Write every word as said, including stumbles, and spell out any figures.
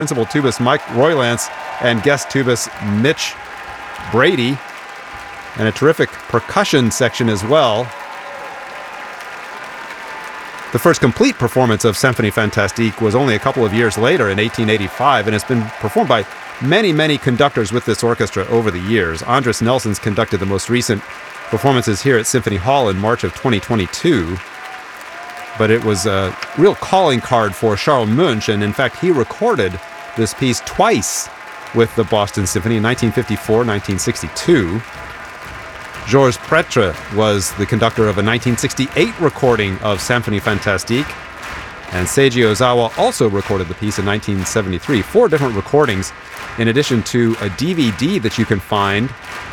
principal tubist Mike Roylance and guest tubist Mitch Brady, and a terrific percussion section as well. The first complete performance of Symphonie Fantastique was only a couple of years later in eighteen eighty-five, and it's been performed by many, many conductors with this orchestra over the years. Andris Nelsons conducted the most recent performances here at Symphony Hall in March of twenty twenty-two. But it was a real calling card for Charles Munch, and in fact, he recorded this piece twice with the Boston Symphony in nineteen fifty-four, nineteen sixty-two. Georges Pretre was the conductor of a nineteen sixty-eight recording of Symphonie Fantastique, and Seiji Ozawa also recorded the piece in nineteen seventy-three. Four different recordings, in addition to a D V D that you can find